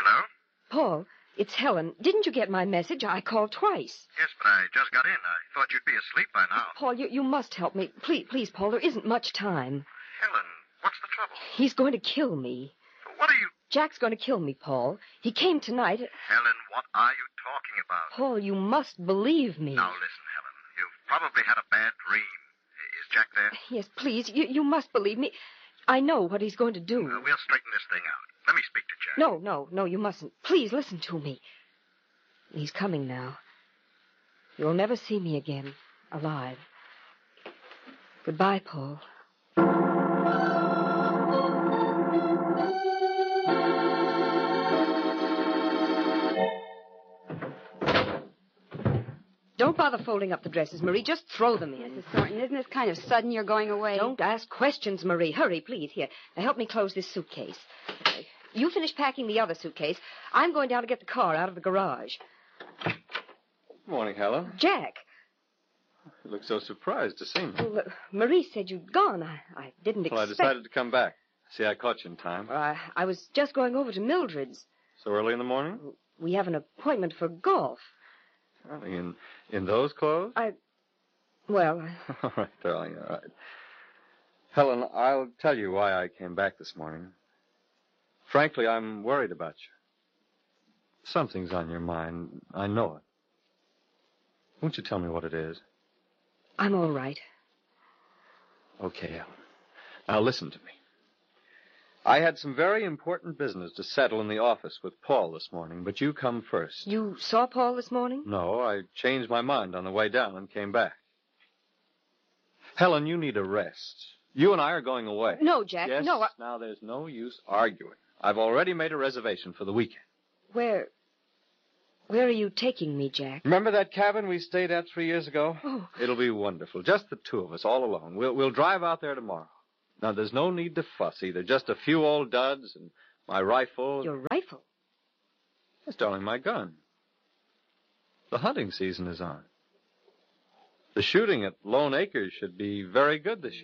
Hello? Paul, it's Helen. Didn't you get my message? I called twice. Yes, but I just got in. I thought you'd be asleep by now. Paul, you must help me. Please, Paul, there isn't much time. Helen, what's the trouble? He's going to kill me. What are you... Jack's going to kill me, Paul. He came tonight. Helen, what are you talking about? Paul, you must believe me. Now listen, Helen. You've probably had a bad dream. Is Jack there? Yes, please. You must believe me. I know what he's going to do. We'll straighten this thing out. Let me speak to Jack. No, you mustn't. Please, listen to me. He's coming now. You'll never see me again, alive. Goodbye, Paul. Don't bother folding up the dresses, Marie. Just throw them in. Mrs. Thornton, isn't this kind of sudden you're going away? Don't ask questions, Marie. Hurry, please. Here, now help me close this suitcase. You finish packing the other suitcase. I'm going down to get the car out of the garage. Good morning, Helen. Jack. You look so surprised to see me. Well, Marie said you'd gone. I didn't expect... Well, I decided to come back. See, I caught you in time. I was just going over to Mildred's. So early in the morning? We have an appointment for golf. Darling, in those clothes? Well... All right, darling, all right. Helen, I'll tell you why I came back this morning. Frankly, I'm worried about you. Something's on your mind. I know it. Won't you tell me what it is? I'm all right. Okay, Helen. Now listen to me. I had some very important business to settle in the office with Paul this morning, but you come first. You saw Paul this morning? No, I changed my mind on the way down and came back. Helen, you need a rest. You and I are going away. No, Jack, yes, no. Now there's no use arguing. I've already made a reservation for the weekend. Where are you taking me, Jack? Remember that cabin we stayed at 3 years ago? Oh. It'll be wonderful. Just the two of us, all alone. We'll drive out there tomorrow. Now, there's no need to fuss either. Just a few old duds and my rifle. Your rifle? Yes, darling, my gun. The hunting season is on. The shooting at Lone Acres should be very good this year.